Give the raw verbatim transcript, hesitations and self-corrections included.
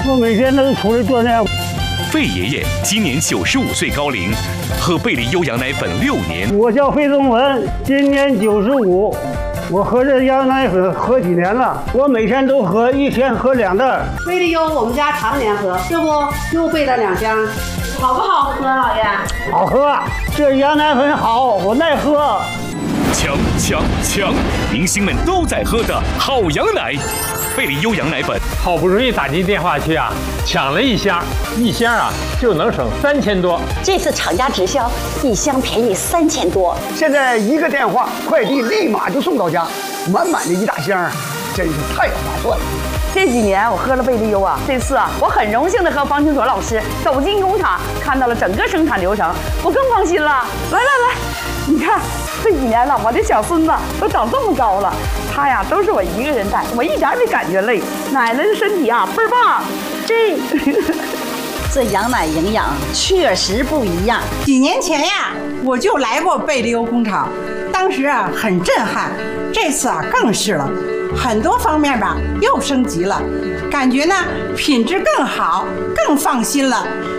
我每天都出来锻炼。 费爷爷今年九十五岁高龄，喝贝利优羊奶粉六年。 我叫费仲文，今年九十五。我喝这羊奶粉喝几年了？我每天都喝，一天喝两袋。 贝利优我们家常年喝，这不又备了两箱，好不好喝，老爷？ 好喝，这羊奶粉好，我爱喝。 强强强！明星们都在喝的好羊奶，贝利优羊奶粉。 好不容易打进电话去啊，抢了一箱，一箱啊就能省三千多。 这次厂家直销，一箱便宜三千多。 现在一个电话，快递立马就送到家，满满的一大箱，真是太划算了。 这几年我喝了贝利优啊，这次啊我很荣幸的和方清所老师走进工厂，看到了整个生产流程，我更放心了。来来来，你看这几年了，我的小孙子都长这么高了，他呀都是我一个人带，我一点也没感觉累。奶奶的身体啊倍儿棒，这这羊奶营养确实不一样。 几年前呀，我就来过贝利优工厂，当时啊很震撼，这次啊更是了。很多方面吧又升级了，感觉呢品质更好，更放心了。